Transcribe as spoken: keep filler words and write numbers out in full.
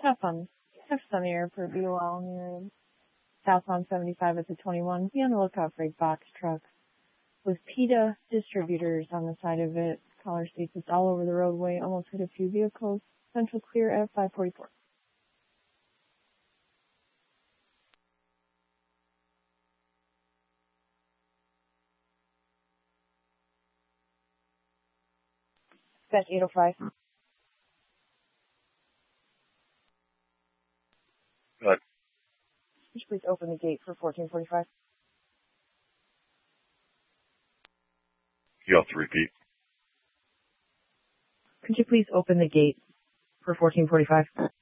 Tough on, tough on the airport, B O L near southbound seventy-five at the twenty-one. Be on the lookout for a box truck with PETA distributors on the side of it. Caller states it's all over the roadway, almost hit a few vehicles. Central clear at five forty-four. Dispatch eight oh five. Go ahead. Could you please open the gate for fourteen forty-five? You have to repeat. Could you please open the gate for fourteen forty-five?